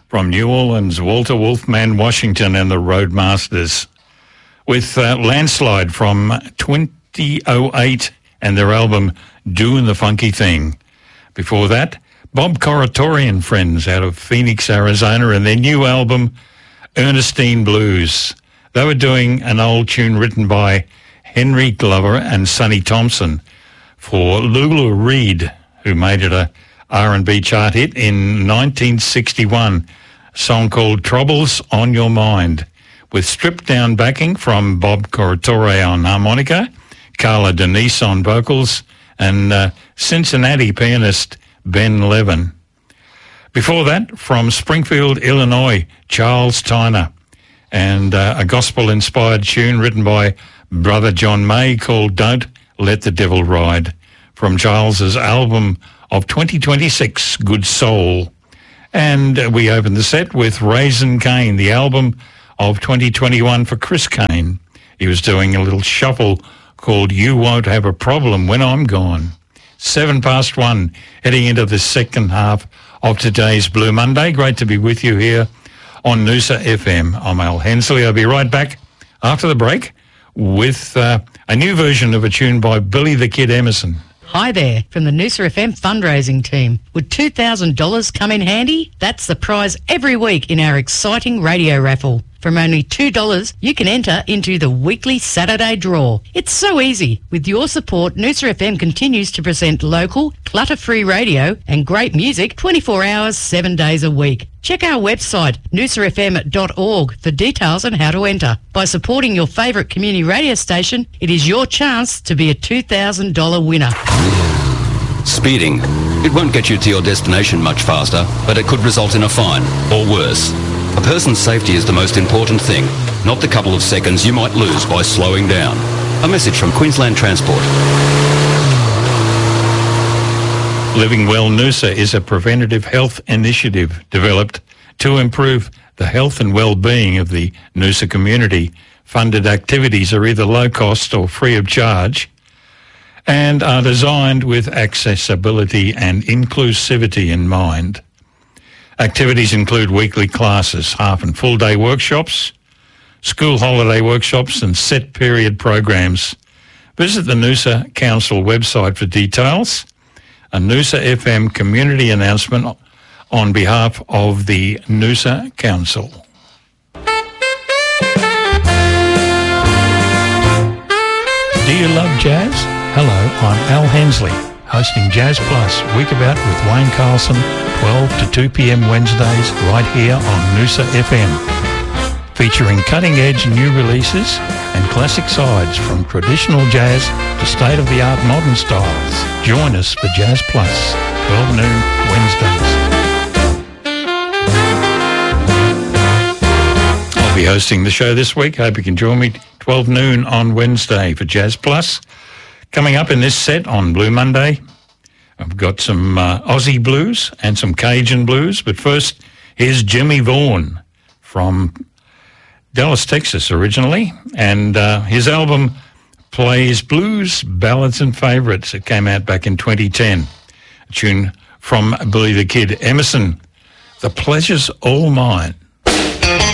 From New Orleans, Walter Wolfman Washington and the Roadmasters, with Landslide from 2008 and their album Doing the Funky Thing. Before that, Bob Corritore and Friends out of Phoenix, Arizona, and their new album Ernestine Blues. They were doing an old tune written by Henry Glover and Sonny Thompson for Lulu Reed, who made it a R&B chart hit in 1961, a song called Troubles on Your Mind, with stripped-down backing from Bob Corritore on harmonica, Carla Denise on vocals, and Cincinnati pianist Ben Levin. Before that, from Springfield, Illinois, Charles Tyner, and a gospel-inspired tune written by Brother John May called Don't Let the Devil Ride, from Charles's album of 2026, Good Soul. And we opened the set with Raising Cain, the album of 2021 for Chris Kane. He was doing a little shuffle called You Won't Have a Problem When I'm Gone. 1:07, heading into the second half of today's Blue Monday. Great to be with you here on Noosa FM. I'm Al Hensley. I'll be right back after the break with a new version of a tune by Billy the Kid Emerson. Hi there, from the Noosa FM fundraising team. Would $2,000 come in handy? That's the prize every week in our exciting radio raffle. From only $2, you can enter into the weekly Saturday draw. It's so easy. With your support, Noosa FM continues to present local, clutter-free radio and great music 24 hours, 7 days a week. Check our website, noosafm.org, for details on how to enter. By supporting your favourite community radio station, it is your chance to be a $2,000 winner. Speeding. It won't get you to your destination much faster, but it could result in a fine, or worse. A person's safety is the most important thing, not the couple of seconds you might lose by slowing down. A message from Queensland Transport. Living Well Noosa is a preventative health initiative developed to improve the health and well-being of the Noosa community. Funded activities are either low cost or free of charge and are designed with accessibility and inclusivity in mind. Activities include weekly classes, half and full day workshops, school holiday workshops and set period programs. Visit the Noosa Council website for details. A Noosa FM community announcement on behalf of the Noosa Council. Do you love jazz? Hello, I'm Al Hensley, hosting Jazz Plus, Weekabout with Wayne Carlson, 12 to 2 p.m. Wednesdays, right here on Noosa FM. Featuring cutting-edge new releases and classic sides from traditional jazz to state-of-the-art modern styles. Join us for Jazz Plus, 12 noon Wednesdays. I'll be hosting the show this week. Hope you can join me 12 noon on Wednesday for Jazz Plus. Coming up in this set on Blue Monday, I've got some Aussie blues and some Cajun blues. But first, here's Jimmy Vaughan from Dallas, Texas originally, and his album plays blues, ballads and favourites. It came out back in 2010. A tune from Billy the Kid Emerson, The Pleasure's All Mine.